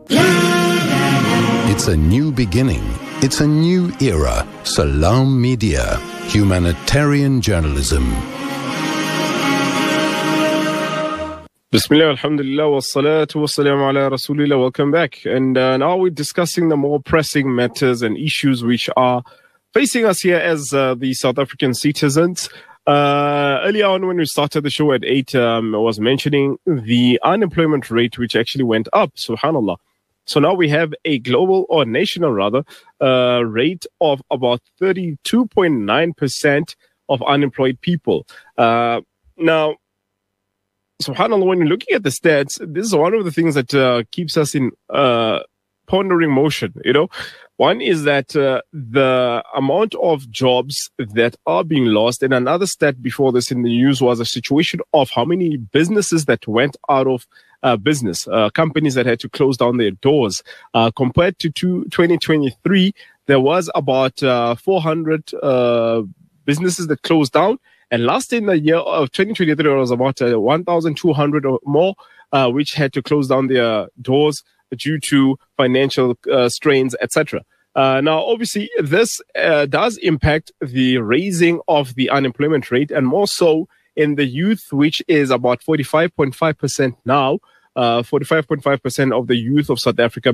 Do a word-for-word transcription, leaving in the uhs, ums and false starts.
It's a new beginning. It's a new era. Salam Media. Humanitarian journalism. Bismillah, alhamdulillah, wa salatu wa salam ala rasulillah. Welcome back. And uh, now we're discussing the more pressing matters and issues which are facing us here as uh, the South African citizens. Uh, earlier on when we started the show at eight, um, I was mentioning the unemployment rate which actually went up, subhanallah. So now we have a global or national rather uh, rate of about thirty-two point nine percent of unemployed people. Uh, now, subhanallah, when you're looking at the stats, this is one of the things that uh, keeps us in uh, pondering motion, you know. One is that uh, the amount of jobs that are being lost, and another stat before this in the news was a situation of how many businesses that went out of uh, business, uh, companies that had to close down their doors. Uh, compared to two, twenty twenty-three, there was about uh, four hundred uh, businesses that closed down. And last in the year of twenty twenty-three, there was about uh, one thousand two hundred or more, uh, which had to close down their doors due to financial uh, strains, et cetera. Uh, now, obviously, this uh, does impact the raising of the unemployment rate, and more so in the youth, which is about forty-five point five percent now. Uh, forty-five point five percent of the youth of South Africa